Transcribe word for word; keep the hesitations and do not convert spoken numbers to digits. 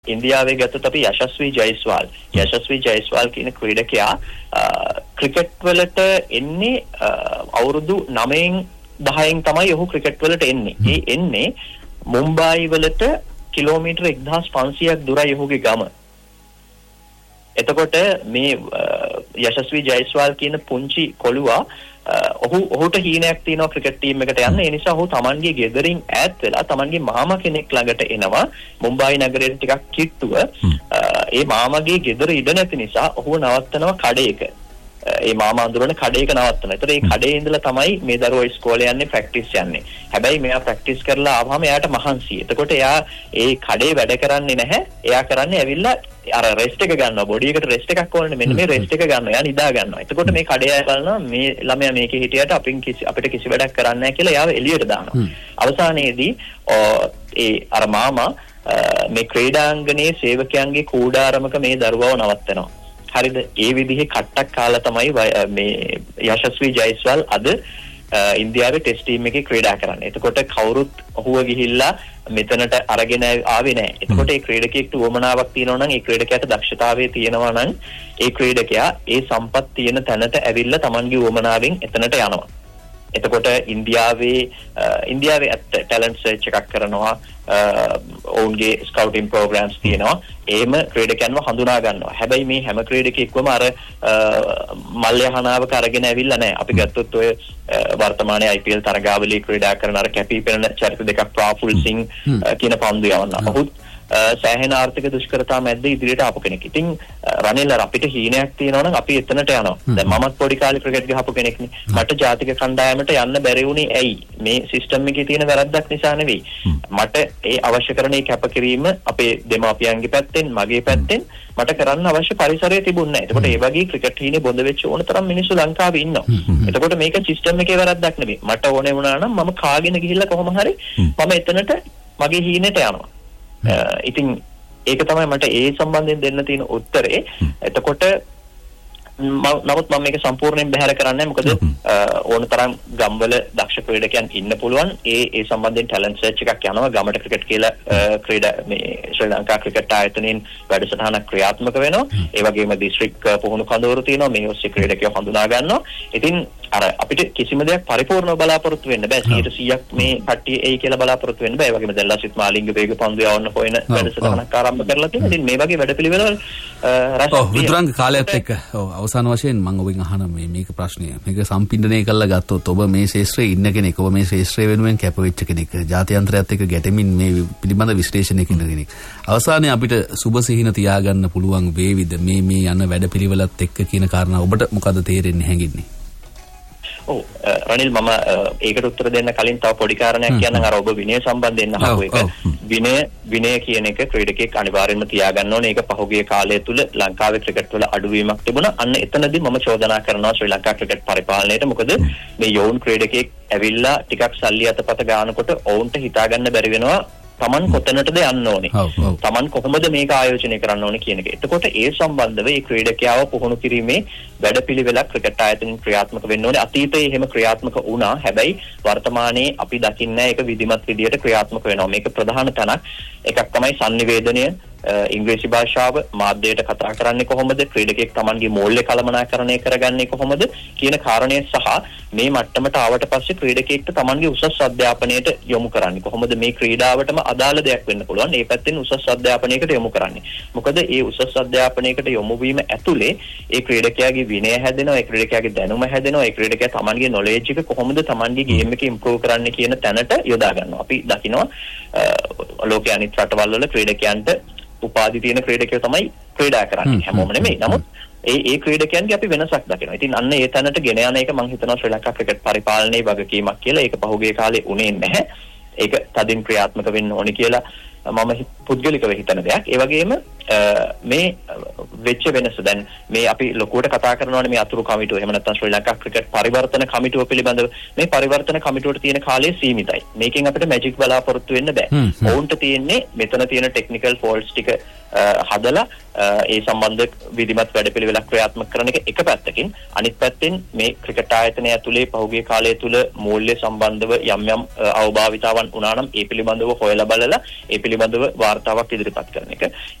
ඉන්දියාවේ ගත්තොත් අපි යශස්වී ජයස්වාල් යශස්වී ජයස්වාල් කියන ක්‍රීඩකයා ක්‍රිකට් වලට එන්නේ අවුරුදු නවයෙන් දහයෙන් තමයි ඔහු ක්‍රිකට් වලට එන්නේ. ඒ එන්නේ මුම්බායි වලට කිලෝමීටර් එක්දාස් පන්සීයක් දුරයි ඔහුගේ ගම. එතකොට මේ යශස්වී ජයස්වාල් කියන පුංචි කොළුවා ඔහු ඔහුට හීනයක් තියෙනවා ක්‍රිකට් ටීම් එකට යන්න. ඒ නිසා ඔහු Tamanගේ ගෙදරින් ඈත් වෙලා Tamanගේ මාමා කෙනෙක් ළඟට එනවා. මුම්බායි නගරයට ටිකක් කිට්ටුව. ඒ මාමාගේ ගෙදර ඉඩ නැති නිසා ඔහු නවත්තනවා කඩේක. ඒ මාමා අඳුරන කඩේක නවත්තනවා. ඒතර ඒ කඩේ ඉඳලා තමයි මේ දරුවෝ ඉස්කෝලේ යන්නේ ප්‍රැක්ටිස් යන්නේ. හැබැයි මෙයා ප්‍රැක්ටිස් කරලා ආවම එයාට මහන්සියි. එතකොට එයා ඒ කඩේ වැඩ කරන්නේ නැහැ. එයා කරන්නේ ඇවිල්ලා අර රෙස්ට් එක ගන්නවා. බොඩි එකට රෙස්ට් එකක් ඕනේ. මෙන්න මේ රෙස්ට් එක ගන්නවා. එයා නිදා ගන්නවා. එතකොට මේ කඩේ අය බලනවා මේ ළමයා මේකේ හිටියට අපින් කිසි අපිට කිසි වැඩක් කරන්නේ නැහැ කියලා එයාව එළියට දානවා. අවසානයේදී ඒ අර මාමා මේ ක්‍රීඩාංගණයේ සේවකයන්ගේ කූඩාරමක මේ දරුවව නවත්තනවා. හරිද? ඒ විදිහේ කට්ටක් කාලා තමයි මේ යශස්වී ජයස්වාල් අද ඉන්දියාවේ ටෙස්ට් ටීම් එකේ ක්‍රීඩා කරන්නේ. එතකොට කවුරුත් ඔහුව ගිහිල්ලා මෙතනට අරගෙන ආවේ නැහැ. එතකොට ඒ ක්‍රීඩකයෙක්ට උවමනාවක් තියෙනවා නම් ඒ ක්‍රීඩකයාට දක්ෂතාවය තියෙනවා නම් ඒ ක්‍රීඩකයා ඒ සම්පත් තියෙන තැනට ඇවිල්ලා Tamanගේ උවමනාවෙන් එතනට යනවා. එතකොට ඉන්දියාවේ ඉන්දියාවේ ටැලන්ට් සර්ච් එකක් කරනවා. ඔවුන්ගේ ස්කවුටින් ප්‍රෝග්‍රෑම්ස් තියෙනවා. එහෙම ක්‍රීඩකයන්ව හඳුනා ගන්නවා. හැබැයි මේ හැම ක්‍රීඩකෙක්වම අර මල්යහනාවක අරගෙන ඇවිල්ලා නැහැ. අපි ගත්තොත් ඔය වර්තමානයේ I P L තරගාවලියේ ක්‍රීඩා කරන අර කැපී පෙනෙන චරිත දෙකක් ප්‍රාෆුල් සිං කියන පන්දු යවන්න. ඔහු සෑහෙන ආර්ථික දුෂ්කරතා මැද්ද ඉදිරියට ආපු කෙනෙක්. ඉතින් රනිල් අර අපිට හීනයක් තියෙනවා නම් අපි එතනට යනවා. දැන් මමත් පොඩි කාලේ ක්‍රිකට් ගහපු කෙනෙක්නේ. මට ජාතික කණ්ඩායමට යන්න බැරි වුණේ ඇයි? මේ සිස්ටම් එකේ තියෙන වැරද්දක් නිසා නෙවෙයි. මට ඒ අවශ්‍ය කරන ඒ කැපකිරීම අපේ දෙමාපියන්ගේ පැත්තෙන්, මගේ පැත්තෙන් මට කරන්න අවශ්‍ය පරිසරය තිබුණේ නැහැ. එතකොට ඒ වගේ ක්‍රිකට් හීනේ බොඳ වෙච්ච ඕන තරම් මිනිස්සු ලංකාවේ ඉන්නවා. එතකොට මේක සිස්ටම් එකේ වැරද්දක් නෙවෙයි. මට ඕනේ වුණා නම් මම කාගෙන ගිහිල්ලා කොහොම හරි මම එතනට මගේ හීනෙට යනවා. ඉතින් ඒක තමයි මට ඒ සම්බන්ධයෙන් දෙන්න තියෙන උත්තරේ. එතකොට නමුත් මම මේක සම්පූර්ණයෙන් බැහැර කරන්නේ මොකද ඕන තරම් ගම්වල දක්ෂ ක්‍රීඩකයන් ඉන්න පුළුවන්. ඒ ඒ සම්බන්ධයෙන් ටැලන්ට් සර්ච් එකක් යනවා. ගමට ක්‍රිකට් කියලා ක්‍රීඩා මේ ශ්‍රී ලංකා ක්‍රිකට් ආයතනයෙන් වැඩසටහනක් ක්‍රියාත්මක වෙනවා. ඒ වගේම දිස්ත්‍රික් පුහුණු කඳවුරු තියෙනවා. මේ ඔස්සේ ක්‍රීඩකයෝ හඳුනා ගන්නවා. ඉතින් අර අපිට කිසිම දෙයක් පරිපූර්ණව බලාපොරොත්තු වෙන්න බෑ. සියයට සීයක් මේ කට්ටිය එයි කියලා බලාපොරොත්තු වෙන්න බෑ. ඒ වගේම දැන් ලසිත් මාලිංග වේග පන්දු යවන්න හොයන වැඩසටහනක් ආරම්භ කරලා තියෙනවා. ඉතින් මේ වගේ වැඩපිළිවෙල රස ඔව් විතරංග කාලයත් එක්ක ඔව් අවසාන වශයෙන් මම ඔබෙන් අහන මේ මේක ප්‍රශ්නය. මේක සම්පින්ඩනය කරලා ගත්තොත් ඔබ මේ ශාස්ත්‍රයේ ඉන්න කෙනෙක්, ඔබ මේ ශාස්ත්‍රය වෙනුවෙන් කැප වෙච්ච කෙනෙක්, ජාත්‍යන්තරයත් එක්ක ගැටෙමින් මේ පිළිබඳ විශ්ලේෂණයක ඉන්න කෙනෙක්. අවසානයේ අපිට සුබ සිහින තියාගන්න පුළුවන් වේවිද මේ මේ යන වැඩපිළිවෙලත් එක්ක කියන කාරණා ඔබට මොකද තේරෙන්නේ, හැඟෙන්නේ? ඔව් රනිල් මම ඒකට උත්තර දෙන්න කලින් තව පොඩි කාරණයක් කියන්නම්. අර ඔබ විනය සම්බන්ධයෙන් අහපු එක. විනය විනය කියන එක ක්‍රීඩකෙක් අනිවාර්යයෙන්ම තියාගන්න ඕනේ. ඒක පහුගිය කාලය තුල ලංකාවේ ක්‍රිකට් වල අඩුවීමක් තිබුණා. අන්න එතනදී මම චෝදනා කරනවා ශ්‍රී ලංකා ක්‍රිකට් පරිපාලනයට. මොකද මේ යෝන් ක්‍රීඩකෙක් ඇවිල්ලා ටිකක් සල්ලි අතපත ගන්නකොට ඔවුන්ට හිතාගන්න බැරි වෙනවා Taman කොතනටද යන්න ඕනේ. Taman කොහොමද මේක ආයෝජනය කරන්න ඕනේ කියන එක. එතකොට ඒ සම්බන්ධව මේ ක්‍රීඩකයාව පුහුණු කිරීමේ වැඩපිළිවෙලක් ක්‍රිකට් ආයතනයෙන් ක්‍රියාත්මක වෙන්න ඕනේ. අතීතයේ එහෙම ක්‍රියාත්මක වුණා. හැබැයි වර්තමානයේ අපි දකින්නේ ඒක විධිමත් විදියට ක්‍රියාත්මක වෙනවා. මේක ප්‍රධාන තැනක්. එකක් තමයි sannivedanaya, ඉංග්‍රීසි භාෂාව, මාධ්‍යයට කතා කරන්නේ කොහොමද, ක්‍රීඩකෙක් Tamanගේ මූල්‍ය කළමනාකරණය කරගන්නේ කොහොමද කියන කාරණය සහ මේ මට්ටමට ආවට පස්සේ ක්‍රීඩකෙක්ට Tamanගේ උසස් අධ්‍යාපනයට යොමු කරන්නේ කොහොමද, මේ ක්‍රීඩාවටම අදාළ දෙයක් වෙන්න පුළුවන්. ඒ පැත්තෙන් උසස් අධ්‍යාපනයකට යොමු කරන්නේ. මොකද ඒ උසස් අධ්‍යාපනයකට යොමු වීම ඇතුලේ ඒ ක්‍රීඩකයාගේ විනය හැදෙනවා, ඒ ක්‍රීඩකයාගේ දැනුම හැදෙනවා, ඒ ක්‍රීඩකයා Tamanගේ නොලෙජ් එක කොහොමද Tamanගේ ගේම් එක ඉම්ප්‍රූව් කරන්නේ කියන තැනට යොදා ගන්නවා. අපි දකිනවා ලෝකයේ අනිත් රටවල් වල ක්‍රීඩකයන්ට උපාධි තියෙන ක්‍රීඩකයෝ තමයි ක්‍රීඩා කරන්නේ. හැමෝම නෙමෙයි. නමුත් ඒ ඒ ක්‍රීඩකයන්ගේ අපි වෙනසක් දකිනවා. ඉතින් අන්න ඒ තැනට ගෙන යන එක මම හිතනවා ශ්‍රී ලංකා ක්‍රිකට් පරිපාලනයේ වගකීමක් කියලා. ඒක පහුගිය කාලේ උනේ නැහැ. ඒක තදින් ක්‍රියාත්මක වෙන්න ඕනි කියලා මම පුද්ගලිකව හිතන දෙයක්. ඒ වගේම මේ වෙච්ච වෙනස දැන් මේ අපි ලොකුවට කතා කරනවානේ මේ අතුරු කමිටුව. එහෙම නැත්නම් ශ්‍රී ලංකා ක්‍රිකට් පරිවර්තන කමිටුව පිළිබඳව. මේ පරිවර්තන කමිටුවට තියෙන කාලය සීමිතයි. මේකෙන් අපිට මැජික් බලාපොරොත්තු වෙන්න බෑ. ඔවුන්ට තියෙන්නේ මෙතන තියෙන ටෙක්නිකල් ෆෝල්ට්ස් ටික හදලා ඒ සම්බන්ධ විධිමත් වැඩපිළිවෙලක් ක්‍රියාත්මක කරන එක එක පැත්තකින් අනිත් පැත්තෙන් මේ ක්‍රිකට් ආයතනය ඇතුලේ පහුගිය කාලය තුල මූල්‍ය සම්බන්ධව යම් යම් අවභාවිතාවන් වුණා නම් ඒ පිළිබඳව හොයලා බලලා ඒ පිළිබඳව වාර්තාවක් ඉදිරිපත් කරන එක.